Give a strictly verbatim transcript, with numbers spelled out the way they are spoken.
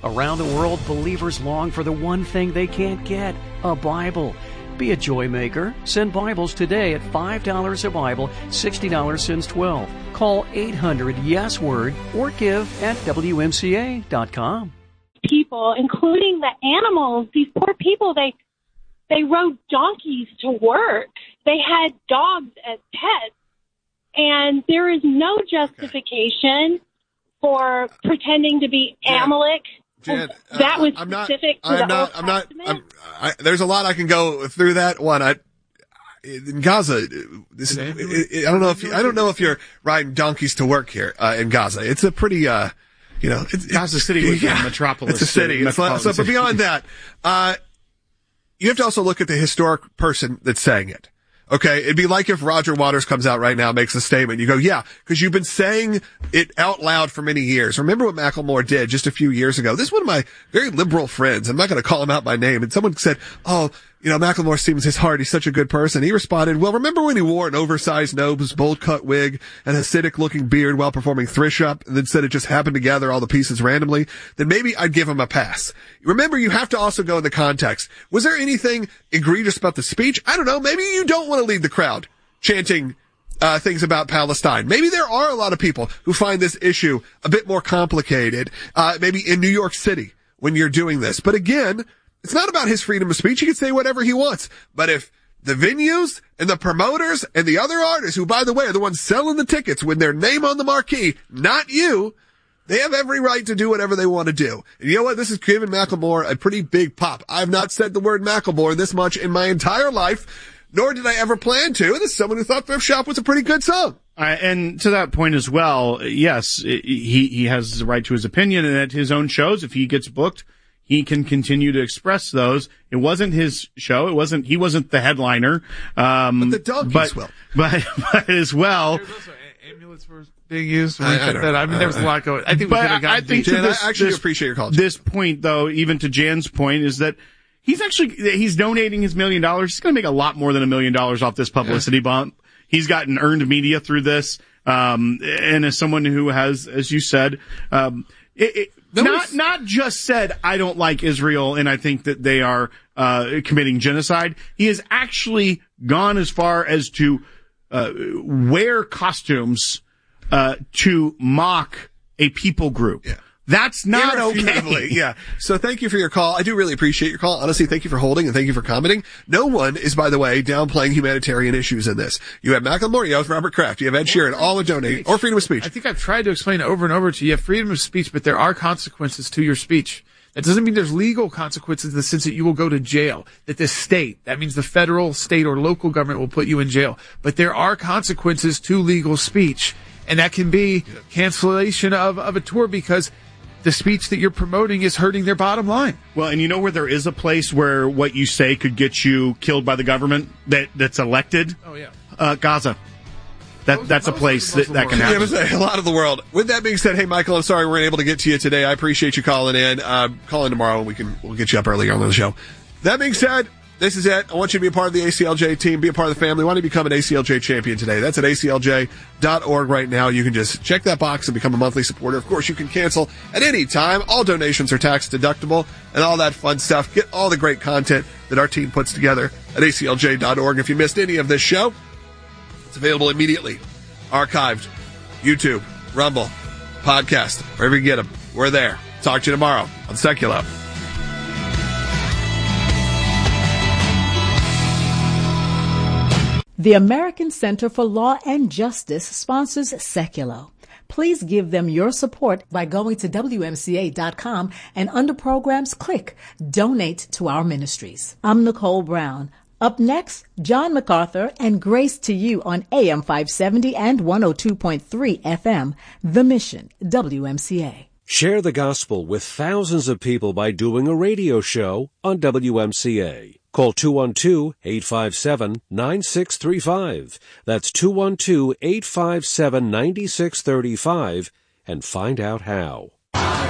Around the world, believers long for the one thing they can't get, a Bible. Be a joy maker. Send Bibles today at five dollars a Bible, sixty dollars since twelve. Call eight hundred yes word or give at W M C A dot com. People, including the animals, these poor people, they they rode donkeys to work. They had dogs as pets. And there is no justification okay. for pretending to be Jan, Amalek. Jan, that was I'm specific not, to I'm the not, Old I'm not, Testament. I'm, I, there's a lot I can go through that one. I, in Gaza, this is, it, it, I don't know if you, I don't know if you're riding donkeys to work here uh, in Gaza. It's a pretty, uh, you know, it's, Gaza City was yeah, a metropolis. It's a city. It's like, so, but beyond that, uh, you have to also look at the historic person that's saying it. Okay, it'd be like if Roger Waters comes out right now and makes a statement. You go, yeah, because you've been saying it out loud for many years. Remember what Macklemore did just a few years ago? This is one of my very liberal friends. I'm not going to call him out by name. And someone said, oh, you know, Macklemore seems his heart. He's such a good person. He responded, well, remember when he wore an oversized nose, bold cut wig, and a Hasidic looking beard while performing Thrish Up, and then said it just happened to gather all the pieces randomly? Then maybe I'd give him a pass. Remember, you have to also go in the context. Was there anything egregious about the speech? I don't know. Maybe you don't want to lead the crowd chanting uh things about Palestine. Maybe there are a lot of people who find this issue a bit more complicated, uh maybe in New York City when you're doing this. But again, it's not about his freedom of speech. He can say whatever he wants. But if the venues and the promoters and the other artists, who, by the way, are the ones selling the tickets with their name on the marquee, not you, they have every right to do whatever they want to do. And you know what? This is giving Macklemore a pretty big pop. I've not said the word Macklemore this much in my entire life, nor did I ever plan to. This is someone who thought Thrift Shop was a pretty good song. Uh, and to that point as well, yes, he, he has the right to his opinion, and at his own shows, if he gets booked, he can continue to express those. It wasn't his show. It wasn't, he wasn't the headliner. Um, but the donkeys but, will. But, but as well. There's also amulets were being used. I, I, that. I mean, there was a lot going. I think we but could have gotten I think deep. to Jan, this, I actually this, appreciate your call. This point, though, even to Jan's point, is that he's actually, he's donating his million dollars. He's going to make a lot more than a million dollars off this publicity yeah. bump. He's gotten earned media through this. Um, and as someone who has, as you said, um, it, it, not, was... not just said, I don't like Israel and I think that they are, uh, committing genocide. He has actually gone as far as to, uh, wear costumes, uh, to mock a people group. Yeah. That's not okay. Yeah. So thank you for your call. I do really appreciate your call. Honestly, thank you for holding and thank you for commenting. No one is, by the way, downplaying humanitarian issues in this. You have Macklemore, you have Robert Kraft, you have Ed Sheeran, all would donate, or freedom of speech. I think I've tried to explain over and over to you. You have freedom of speech, but there are consequences to your speech. That doesn't mean there's legal consequences in the sense that you will go to jail, that the state, that means the federal, state, or local government will put you in jail. But there are consequences to legal speech, and that can be cancellation of, of a tour because the speech that you're promoting is hurting their bottom line. Well, and you know where there is a place where what you say could get you killed by the government that that's elected? Oh, yeah. Uh, Gaza. That most, that's a place that, that can happen. Yeah, a lot of the world. With that being said, hey, Michael, I'm sorry we weren't able to get to you today. I appreciate you calling in. Uh, call in tomorrow and we can, we'll get you up earlier on the show. That being said, this is it. I want you to be a part of the A C L J team, be a part of the family. Why don't you become an A C L J champion today? That's at A C L J dot org right now. You can just check that box and become a monthly supporter. Of course, you can cancel at any time. All donations are tax deductible and all that fun stuff. Get all the great content that our team puts together at A C L J dot org. If you missed any of this show, it's available immediately. Archived. YouTube, Rumble, podcast, wherever you get them. We're there. Talk to you tomorrow on Seculo. The American Center for Law and Justice sponsors Seculo. Please give them your support by going to W M C A dot com and under programs, click Donate to Our Ministries. I'm Nicole Brown. Up next, John MacArthur and Grace to You on A M five seventy and one oh two point three F M. The Mission, W M C A. Share the gospel with thousands of people by doing a radio show on W M C A. Call two one two, eight five seven, nine six three five. That's two one two, eight five seven, nine six three five and find out how.